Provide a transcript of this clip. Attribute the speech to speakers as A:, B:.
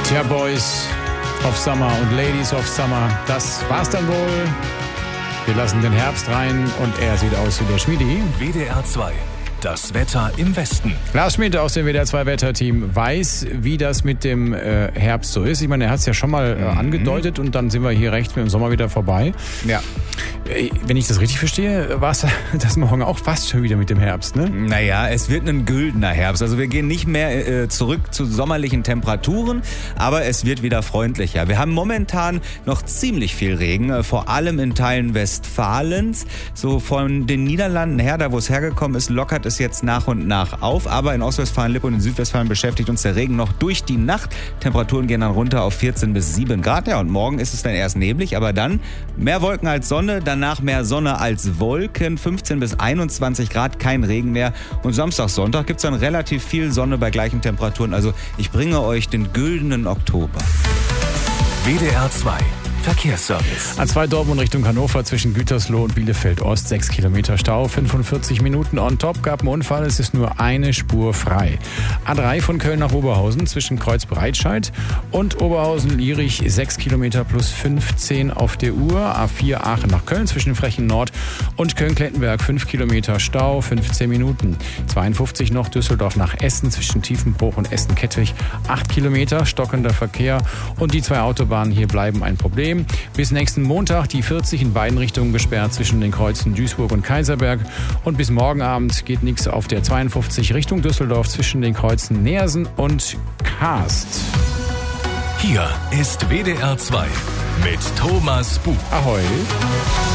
A: Tja, Boys of Summer und Ladies of Summer, das war's dann wohl. Wir lassen den Herbst rein und er sieht aus wie der Schmiedi.
B: WDR 2. Das Wetter im Westen.
A: Lars Schmidt aus dem WDR 2 Wetterteam weiß, wie das mit dem Herbst so ist. Ich meine, er hat es ja schon mal angedeutet und dann sind wir hier rechts mit dem Sommer wieder vorbei.
C: Ja.
A: Wenn ich das richtig verstehe, war es das morgen auch fast schon wieder mit dem Herbst, ne?
C: Naja, es wird ein güldener Herbst. Also wir gehen nicht mehr zurück zu sommerlichen Temperaturen, aber es wird wieder freundlicher. Wir haben momentan noch ziemlich viel Regen, vor allem in Teilen Westfalens. So von den Niederlanden her, da wo es hergekommen ist, lockert es jetzt nach und nach auf. Aber in Ostwestfalen, Lippe und in Südwestfalen beschäftigt uns der Regen noch durch die Nacht. Temperaturen gehen dann runter auf 14 bis 7 Grad. Ja, und morgen ist es dann erst neblig, aber dann mehr Wolken als Sonne, danach mehr Sonne als Wolken, 15 bis 21 Grad, kein Regen mehr. Und Samstag, Sonntag gibt es dann relativ viel Sonne bei gleichen Temperaturen. Also ich bringe euch den güldenen Oktober.
B: WDR 2. Verkehrsservice.
A: A2 Dortmund Richtung Hannover zwischen Gütersloh und Bielefeld Ost, 6 Kilometer Stau, 45 Minuten on top, gab einen Unfall, es ist nur eine Spur frei. A3 von Köln nach Oberhausen zwischen Kreuz-Breitscheid und Oberhausen-Lierich, 6 Kilometer plus 15 auf der Uhr. A4 Aachen nach Köln zwischen Frechen Nord und Köln-Klettenberg, 5 Kilometer Stau, 15 Minuten. 52 noch Düsseldorf nach Essen zwischen Tiefenbruch und Essen-Kettwig, 8 Kilometer, stockender Verkehr und die 2 Autobahnen hier bleiben ein Problem. Bis nächsten Montag die 40 in beiden Richtungen gesperrt zwischen den Kreuzen Duisburg und Kaiserberg. Und bis morgen Abend geht nichts auf der 52 Richtung Düsseldorf zwischen den Kreuzen Neersen und Kaast.
B: Hier ist WDR 2 mit Thomas Buch.
A: Ahoi.